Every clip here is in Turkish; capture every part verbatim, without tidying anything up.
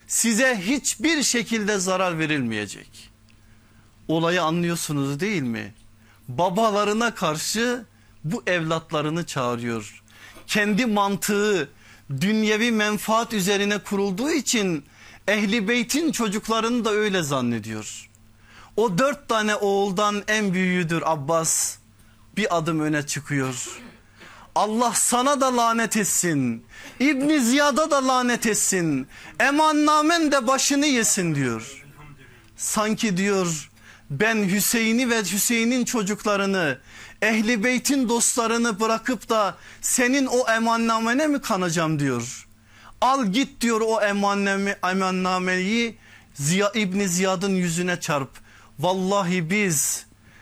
size hiçbir şekilde zarar verilmeyecek. Olayı anlıyorsunuz değil mi? Babalarına karşı bu evlatlarını çağırıyor. Kendi mantığı dünyevi menfaat üzerine kurulduğu için Ehli Beyt'in çocuklarını da öyle zannediyor. O dört tane oğuldan en büyüğüdür Abbas. Bir adım öne çıkıyor. Allah sana da lanet etsin. İbn Ziyad'a da lanet etsin. Emannamen de başını yesin diyor. Sanki diyor ben Hüseyin'i ve Hüseyin'in çocuklarını, Ehli Beyt'in dostlarını bırakıp da senin o emannamene mi kanacağım diyor. Al git diyor o emanname, emannameyi Ziya, İbn Ziyad'ın yüzüne çarp. Vallahi biz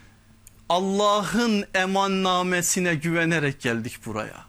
Allah'ın emannamesine güvenerek geldik buraya.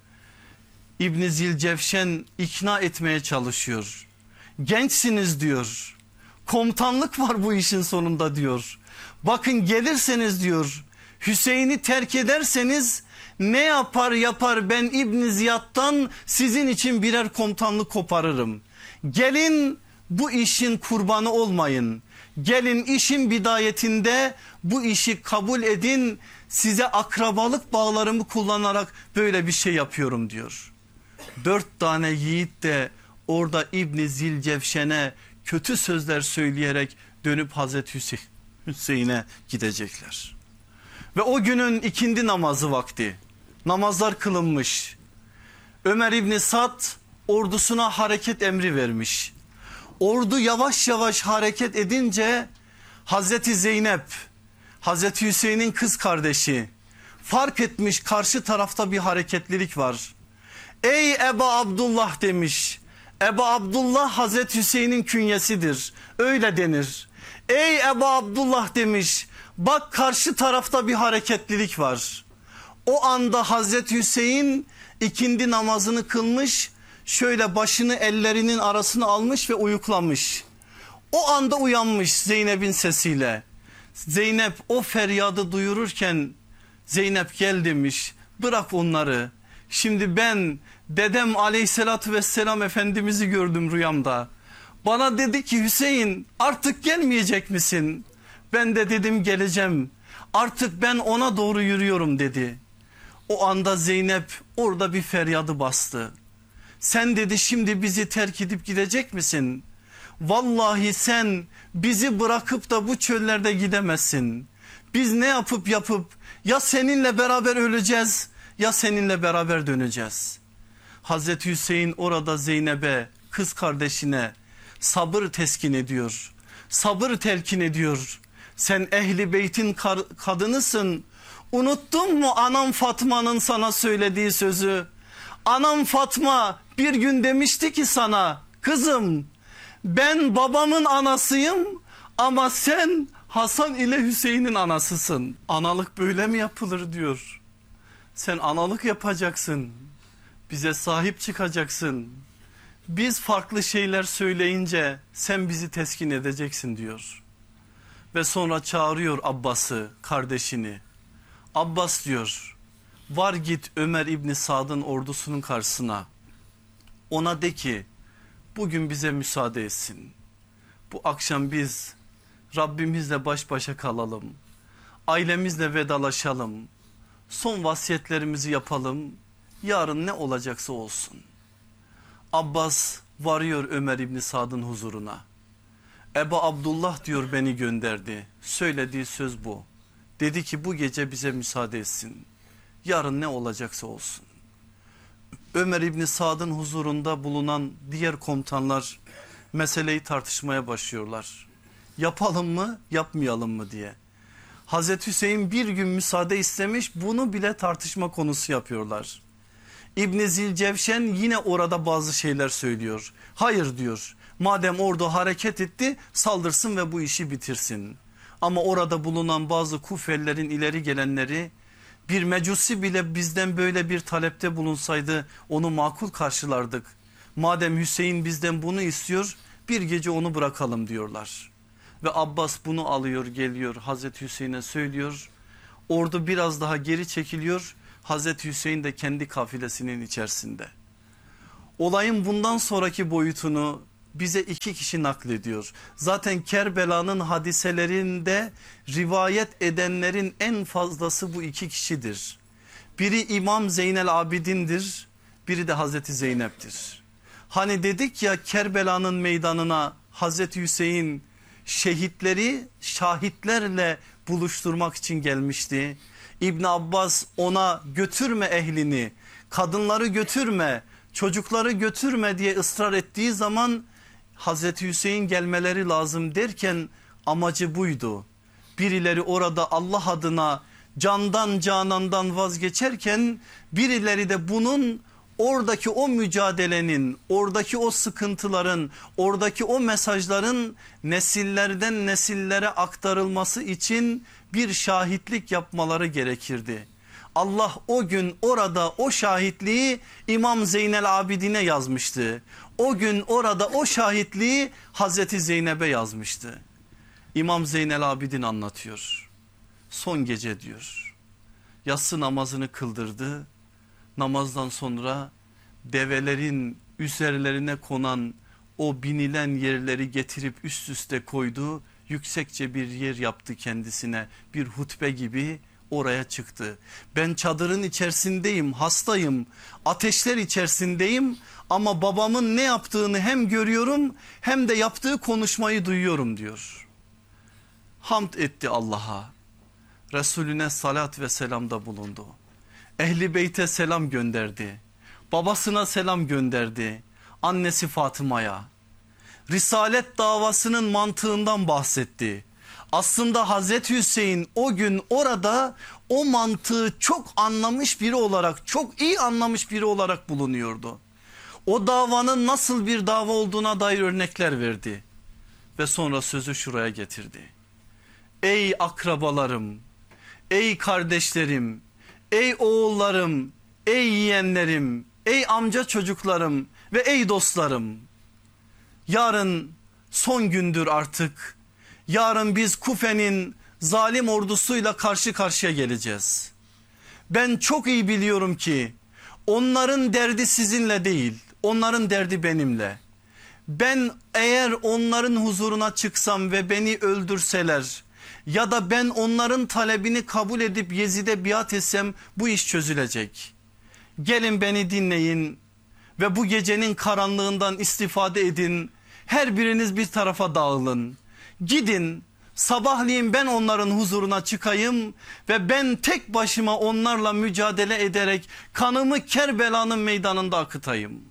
İbn Zilcevşen ikna etmeye çalışıyor. Gençsiniz diyor. Komutanlık var bu işin sonunda diyor. Bakın gelirseniz diyor, Hüseyin'i terk ederseniz ne yapar yapar ben İbn Ziyad'dan sizin için birer komutanlık koparırım. Gelin bu işin kurbanı olmayın. Gelin işin bidayetinde bu işi kabul edin. Size akrabalık bağlarımı kullanarak böyle bir şey yapıyorum diyor. Dört tane yiğit de orada İbn Zilcevşen'e kötü sözler söyleyerek dönüp Hazreti Hüseyin'e gidecekler. Ve o günün ikindi namazı vakti. Namazlar kılınmış. Ömer İbni Sad ordusuna hareket emri vermiş. Ordu yavaş yavaş hareket edince Hazreti Zeynep, Hazreti Hüseyin'in kız kardeşi fark etmiş karşı tarafta bir hareketlilik var. Ey Eba Abdullah demiş. Eba Abdullah Hazreti Hüseyin'in künyesidir. Öyle denir. Ey Eba Abdullah demiş. Bak karşı tarafta bir hareketlilik var. O anda Hazreti Hüseyin ikindi namazını kılmış. Şöyle başını ellerinin arasına almış ve uyuklamış. O anda uyanmış Zeynep'in sesiyle. Zeynep o feryadı duyururken Zeynep gel demiş. Bırak onları. Şimdi ben dedem aleyhissalatü vesselam Efendimiz'i gördüm rüyamda. Bana dedi ki Hüseyin artık gelmeyecek misin? Ben de dedim geleceğim. Artık ben ona doğru yürüyorum dedi. O anda Zeynep orada bir feryadı bastı. Sen dedi şimdi bizi terk edip gidecek misin? Vallahi sen bizi bırakıp da bu çöllerde gidemezsin. Biz ne yapıp yapıp ya seninle beraber öleceğiz ya seninle beraber döneceğiz. Hazreti Hüseyin orada Zeynep'e, kız kardeşine sabır teskin ediyor. Sabır telkin ediyor. Sen Ehli Beyt'in kadınısın. Unuttun mu anam Fatma'nın sana söylediği sözü? Anam Fatma bir gün demişti ki sana, kızım ben babamın anasıyım ama sen Hasan ile Hüseyin'in anasısın. Analık böyle mi yapılır diyor. Sen analık yapacaksın. Bize sahip çıkacaksın. Biz farklı şeyler söyleyince sen bizi teskin edeceksin diyor. Ve sonra çağırıyor Abbas'ı, kardeşini. Abbas diyor, var git Ömer İbni Sad'ın ordusunun karşısına. Ona de ki bugün bize müsaade etsin. Bu akşam biz Rabbimizle baş başa kalalım. Ailemizle vedalaşalım. Son vasiyetlerimizi yapalım. Yarın ne olacaksa olsun. Abbas varıyor Ömer İbni Sad'ın huzuruna. Ebu Abdullah diyor beni gönderdi. Söylediği söz bu. Dedi ki bu gece bize müsaade etsin. Yarın ne olacaksa olsun. Ömer İbni Sad'ın huzurunda bulunan diğer komutanlar meseleyi tartışmaya başlıyorlar. Yapalım mı yapmayalım mı diye. Hazreti Hüseyin bir gün müsaade istemiş, bunu bile tartışma konusu yapıyorlar. İbn Zilcevşen yine orada bazı şeyler söylüyor. Hayır diyor, madem ordu hareket etti saldırsın ve bu işi bitirsin. Ama orada bulunan bazı Kufelilerin ileri gelenleri, bir mecusi bile bizden böyle bir talepte bulunsaydı onu makul karşılardık. Madem Hüseyin bizden bunu istiyor bir gece onu bırakalım diyorlar. Ve Abbas bunu alıyor geliyor Hazreti Hüseyin'e söylüyor. Ordu biraz daha geri çekiliyor. Hazreti Hüseyin de kendi kafilesinin içerisinde. Olayın bundan sonraki boyutunu bize iki kişi naklediyor. Zaten Kerbela'nın hadiselerinde rivayet edenlerin en fazlası bu iki kişidir. Biri İmam Zeynel Abidin'dir, biri de Hazreti Zeynep'tir. Hani dedik ya, Kerbela'nın meydanına Hazreti Hüseyin şehitleri şahitlerle buluşturmak için gelmişti. İbn Abbas ona götürme ehlini, kadınları götürme, çocukları götürme diye ısrar ettiği zaman Hazreti Hüseyin gelmeleri lazım derken amacı buydu. Birileri orada Allah adına candan canandan vazgeçerken birileri de bunun oradaki o mücadelenin, oradaki o sıkıntıların, oradaki o mesajların nesillerden nesillere aktarılması için bir şahitlik yapmaları gerekirdi. Allah o gün orada o şahitliği İmam Zeynel Abidin'e yazmıştı. O gün orada o şahitliği Hazreti Zeynep'e yazmıştı. İmam Zeynel Abidin anlatıyor. Son gece diyor, yatsı namazını kıldırdı. Namazdan sonra develerin üzerlerine konan o binilen yerleri getirip üst üste koydu. Yüksekçe bir yer yaptı kendisine, bir hutbe gibi oraya çıktı. Ben çadırın içerisindeyim, hastayım, ateşler içerisindeyim ama babamın ne yaptığını hem görüyorum hem de yaptığı konuşmayı duyuyorum diyor. Hamd etti Allah'a, Resulüne salat ve selamda bulundu. Ehli beyte selam gönderdi, babasına selam gönderdi, annesi Fatıma'ya. Risalet davasının mantığından bahsetti. Aslında Hazreti Hüseyin o gün orada o mantığı çok anlamış biri olarak, çok iyi anlamış biri olarak bulunuyordu. O davanın nasıl bir dava olduğuna dair örnekler verdi ve sonra sözü şuraya getirdi. Ey akrabalarım, ey kardeşlerim, ey oğullarım, ey yeğenlerim, ey amca çocuklarım ve ey dostlarım. Yarın son gündür artık. Yarın biz Kufe'nin zalim ordusuyla karşı karşıya geleceğiz. Ben çok iyi biliyorum ki onların derdi sizinle değil, onların derdi benimle. Ben eğer onların huzuruna çıksam ve beni öldürseler ya da ben onların talebini kabul edip Yezid'e biat etsem bu iş çözülecek. Gelin beni dinleyin ve bu gecenin karanlığından istifade edin. Her biriniz bir tarafa dağılın. Gidin, sabahleyin ben onların huzuruna çıkayım ve ben tek başıma onlarla mücadele ederek kanımı Kerbela'nın meydanında akıtayım.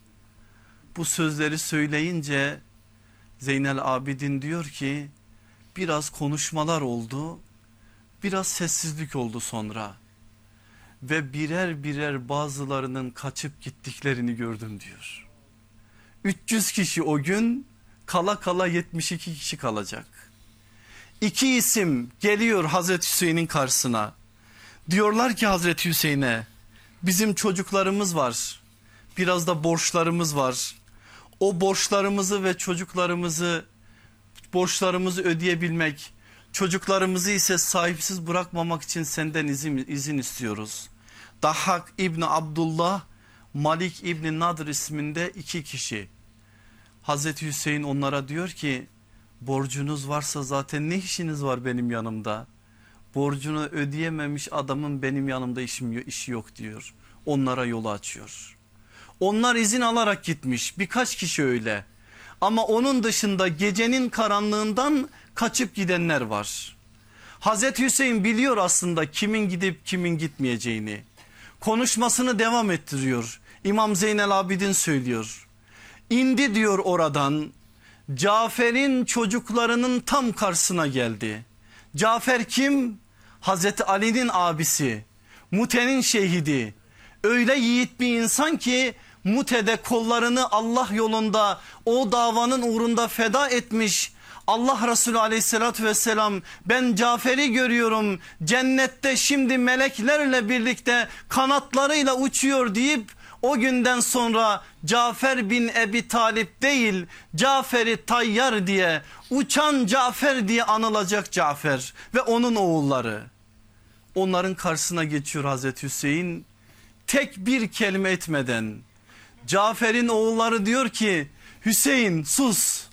Bu sözleri söyleyince Zeynel Abidin diyor ki biraz konuşmalar oldu, biraz sessizlik oldu sonra ve birer birer bazılarının kaçıp gittiklerini gördüm diyor. üç yüz kişi o gün, kala kala yetmiş iki kişi kalacak. İki isim geliyor Hazreti Hüseyin'in karşısına. Diyorlar ki Hazreti Hüseyin'e, bizim çocuklarımız var, biraz da borçlarımız var. O borçlarımızı ve çocuklarımızı, borçlarımızı ödeyebilmek, çocuklarımızı ise sahipsiz bırakmamak için senden izin, izin istiyoruz. Dahhak İbni Abdullah, Malik İbni Nadr isminde iki kişi. Hazreti Hüseyin onlara diyor ki borcunuz varsa zaten ne işiniz var benim yanımda? Borcunu ödeyememiş adamın benim yanımda işim, işi yok diyor. Onlara yolu açıyor. Onlar izin alarak gitmiş, birkaç kişi öyle. Ama onun dışında gecenin karanlığından kaçıp gidenler var. Hazreti Hüseyin biliyor aslında kimin gidip kimin gitmeyeceğini. Konuşmasını devam ettiriyor. İmam Zeynel Abidin söylüyor. İndi diyor oradan, Cafer'in çocuklarının tam karşısına geldi. Cafer kim? Hazreti Ali'nin abisi, Mute'nin şehidi. Öyle yiğit bir insan ki Mute'de kollarını Allah yolunda, o davanın uğrunda feda etmiş. Allah Resulü aleyhissalatü vesselam ben Cafer'i görüyorum cennette şimdi meleklerle birlikte kanatlarıyla uçuyor deyip o günden sonra Cafer bin Ebi Talip değil, Cafer-i Tayyar diye, uçan Cafer diye anılacak Cafer ve onun oğulları. Onların karşısına geçiyor Hazreti Hüseyin, tek bir kelime etmeden. Cafer'in oğulları diyor ki Hüseyin sus.